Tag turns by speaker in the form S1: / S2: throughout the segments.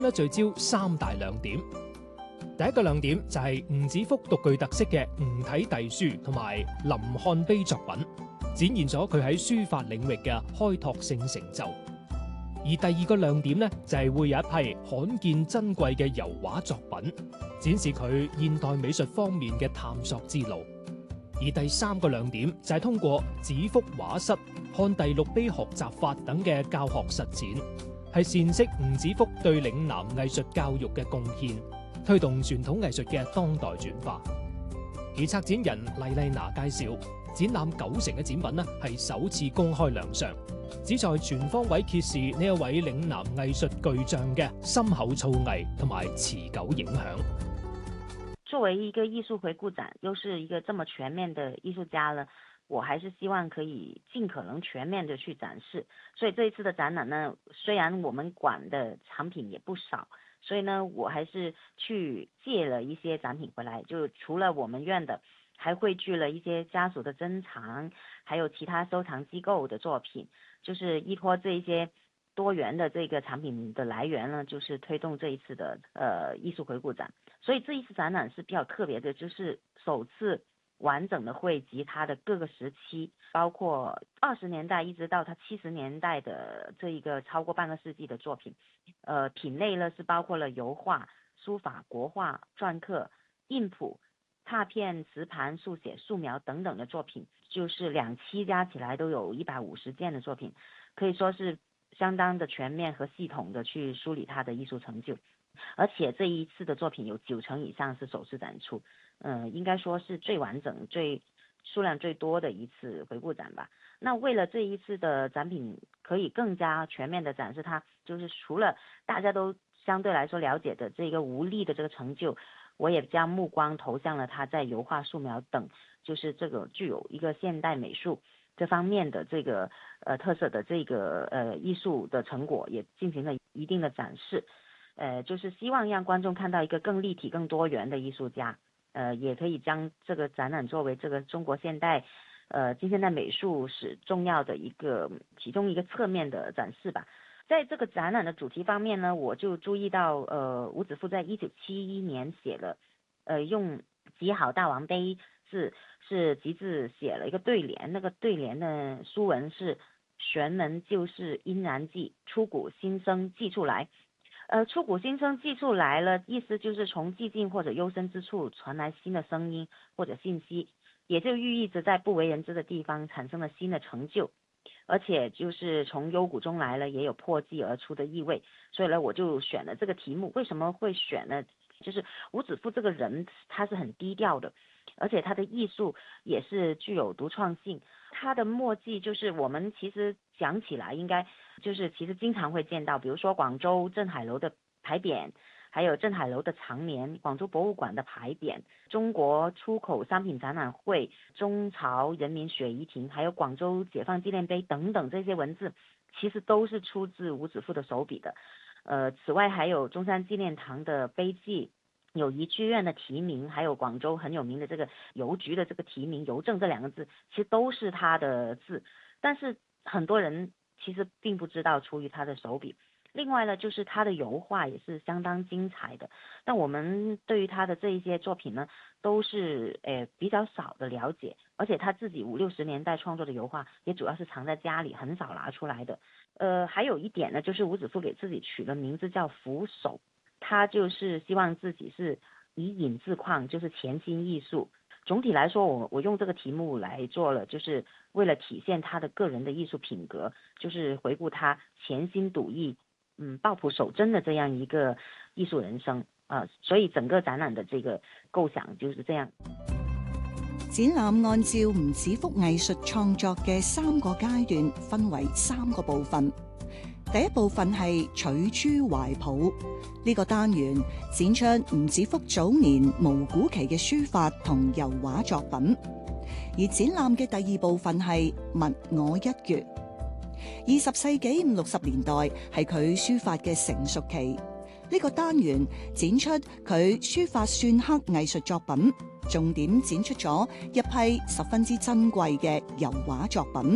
S1: 聚焦三大亮點。第一個亮點就係吳子福獨具特色嘅吳體隸書同埋林漢碑作品，展現咗佢喺書法領域嘅開拓性成就。而第二個亮點呢，就係會有一批罕見珍貴嘅油畫作品，展示佢現代美術方面嘅探索之路。而第三個亮點就係通過子福畫室、漢隸陸碑學習法等嘅教學實踐，係闡釋吳子福對嶺南藝術教育嘅貢獻，推動傳統藝術嘅當代轉化。而策展人黎麗娜介紹，展覽90%嘅展品呢係首次公開亮相，旨在全方位揭示呢一位嶺南藝術巨匠嘅深厚造詣同埋持久影響。
S2: 作為一個藝術回顧展，又是一個這麼全面的藝術家呢，我還是希望可以盡可能全面的去展示。所以這一次的展覽呢，雖然我們館的產品也不少，所以呢，我還是去借了一些展品回來，就除了我們院的，還匯聚了一些家屬的珍藏，還有其他收藏機構的作品，就是依託這一些多元的這個產品的來源呢，就是推動這一次的藝術回顧展。所以這一次展覽是比較特別的，就是首次完整的匯集它的各個時期，包括20年代一直到它70年代的這一個超過半個世紀的作品。品類呢是包括了油畫、書法、國畫、篆刻、印譜、拓片、瓷盤、速寫、素描等等的作品，就是2期加起來都有150件的作品，可以說是相當的全面和系統的去梳理它的藝術成就。而且這一次的作品有90%以上是首次展出，應該說是最完整、數量最多的一次回顧展吧。那為了這一次的展品可以更加全面的展示它，就是除了大家都相對來說了解的這個吳儷的這個成就，我也將目光投向了他在油畫、素描等，就是這個具有一個現代美術這方面的這個特色的這個藝術的成果，也進行了一定的展示。就是希望讓觀眾看到一個更立體、更多元的藝術家，也可以將這個展覽作為這個中國現代，近現代美術史重要的其中一個側面的展示吧。在這個展覽的主題方面呢，我就注意到，吳子福在1971年寫了，用極好大王碑字是集字寫了一個對聯，那個對聯的書文是玄門舊事殷然記，出谷新生記出來。出谷新生記出來了，意思就是從寂靜或者幽深之處傳來新的聲音或者信息，也就寓意着在不為人知的地方產生了新的成就，而且就是從幽谷中來了，也有破跡而出的意味。所以呢，我就選了這個題目。為什麼會選呢？就是吳子福這個人他是很低調的，而且他的藝術也是具有獨創性。他的墨跡就是我們其實講起來應該就是其實經常會見到，比如說廣州鎮海樓的牌匾，還有鎮海樓的長聯，廣州博物館的牌匾，中國出口商品展覽會，中朝人民血遺亭，還有廣州解放紀念碑等等，這些文字其實都是出自吳子福的手筆的。此外還有中山紀念堂的碑記，友誼劇院的題名，還有廣州很有名的這個郵局的這個題名，郵政這兩個字其實都是他的字，但是很多人其實並不知道出於他的手筆。另外呢，就是他的油畫也是相當精彩的，但我們對於他的這一些作品呢，都是比較少的了解，而且他自己50-60年代創作的油畫也主要是藏在家裡，很少拿出來的。還有一點呢，就是吳子福給自己取了名字叫福手，他就是希望自己是以隱自曠，就是潛心藝術。總體來說，我用這個題目來做了，就是為了體現他的個人的藝術品格，就是回顧他潛心賭藝，抱樸守真的這樣一個藝術人生啊。所以整個展覽的這個構想就是這樣。
S3: 展覽按照吳子福藝術創作嘅3個階段，分為3個部分。第一部分係取諸懷抱，呢個單元展出吳子福早年無古期嘅書法同油畫作品。而展覽嘅第二部分係物我一閱。20世紀50-60年代係佢書法嘅成熟期，呢個單元展出佢書法篆刻藝術作品，重點展出咗一批十分之珍貴嘅油畫作品。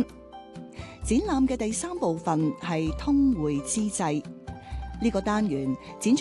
S3: 展覽嘅第3部分係通會之際，呢個單元展出